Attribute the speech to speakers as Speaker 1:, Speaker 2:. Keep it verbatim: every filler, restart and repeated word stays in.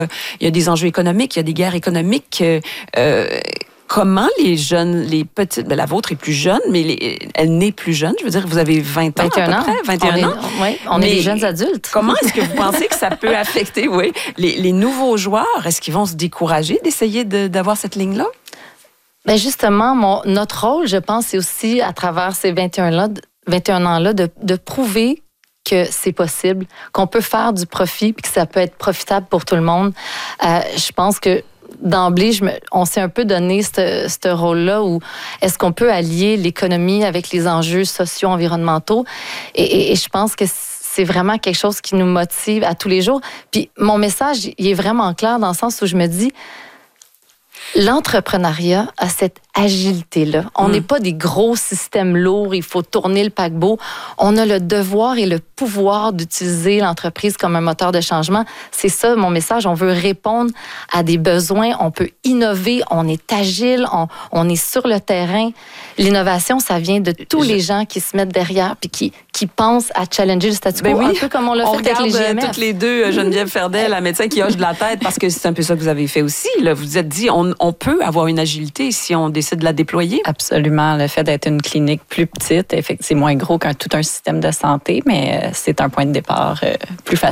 Speaker 1: il y a des enjeux économiques, il y a des guerres économiques. Euh, Comment les jeunes, les petites, ben la vôtre est plus jeune, mais les, elle n'est plus jeune. Je veux dire, vous avez vingt ans
Speaker 2: vingt et un
Speaker 1: à peu
Speaker 2: ans.
Speaker 1: près, vingt et un
Speaker 2: on
Speaker 1: ans.
Speaker 2: Est, oui, on mais est des jeunes adultes.
Speaker 1: Comment est-ce que vous pensez que ça peut affecter, oui, les, les nouveaux joueurs? Est-ce qu'ils vont se décourager d'essayer de, d'avoir cette ligne-là?
Speaker 2: Bien justement, mon, notre rôle, je pense, c'est aussi à travers ces vingt et un ans-là, de, de prouver que c'est possible, qu'on peut faire du profit puis que ça peut être profitable pour tout le monde. Euh, je pense que d'emblée, je me, on s'est un peu donné ce, ce rôle-là où est-ce qu'on peut allier l'économie avec les enjeux sociaux, environnementaux. Et, et, et je pense que c'est vraiment quelque chose qui nous motive à tous les jours. Puis mon message, il est vraiment clair dans le sens où je me dis, l'entrepreneuriat a cette agilité-là. On n'est mmh. pas des gros systèmes lourds, il faut tourner le paquebot. On a le devoir et le pouvoir d'utiliser l'entreprise comme un moteur de changement. C'est ça mon message. On veut répondre à des besoins, on peut innover, on est agile, on, on est sur le terrain. L'innovation, ça vient de tous Je... les gens qui se mettent derrière puis qui, qui pensent à challenger le statu quo, ben oui. un peu comme on l'a
Speaker 1: on
Speaker 2: fait avec les G M F.
Speaker 1: Toutes les deux, Geneviève Ferdel, la médecin qui hoche de la tête, parce que c'est un peu ça que vous avez fait aussi. Là. Vous vous êtes dit, on, on peut avoir une agilité si on décide de la déployer.
Speaker 3: Absolument. Le fait d'être une clinique plus petite, effectivement, c'est moins gros qu'un tout un système de santé, mais c'est un point de départ plus facile.